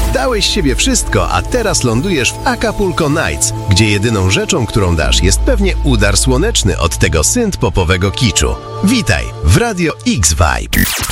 Dałeś z siebie wszystko, a teraz lądujesz w Acapulco Nights, gdzie jedyną rzeczą, którą dasz, jest pewnie udar słoneczny od tego synth-popowego kiczu. Witaj w Radio X Vibe.